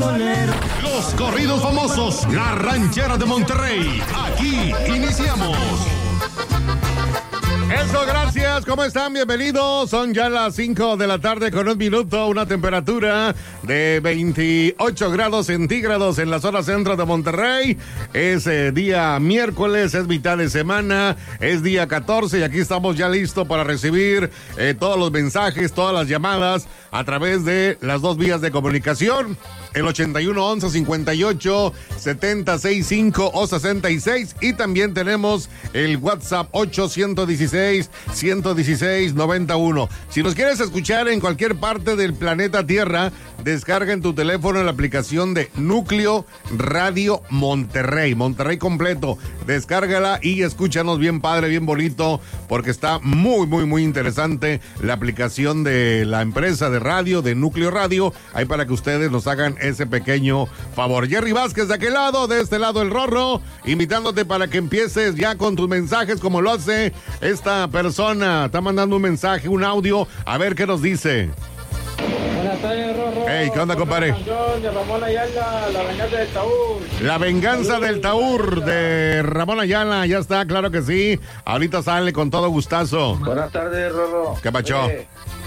Los corridos famosos, la ranchera de Monterrey. Aquí iniciamos. Eso, gracias. ¿Cómo están? Bienvenidos. Son ya las 5 de la tarde con 1 minuto, una temperatura de 28 grados centígrados en la zona centro de Monterrey. Es día miércoles, es mitad de semana, es día 14 y aquí estamos ya listos para recibir todos los mensajes, todas las llamadas a través de las dos vías de comunicación. El 81 11 58 70 65 o 66 y también tenemos el WhatsApp 816 116 91. Si nos quieres escuchar en cualquier parte del planeta Tierra, descarga en tu teléfono la aplicación de Núcleo Radio Monterrey, Monterrey completo. Descárgala y escúchanos bien padre, bien bonito, porque está muy interesante la aplicación de la empresa de radio, de Núcleo Radio, ahí para que ustedes nos hagan ese pequeño favor. Jerry Vázquez de aquel lado, de este lado el Rorro, invitándote para que empieces ya con tus mensajes como lo hace esta persona. Está mandando un mensaje, un audio, a ver qué nos dice. Buenas tardes, Rorro. Hey, ¿qué onda, compadre? De Ramón Ayala, La venganza del Taur. La venganza del Taur de Ramón Ayala, ya está, claro que sí. Ahorita sale con todo gustazo. Buenas tardes, Rorro. ¿Qué pacho?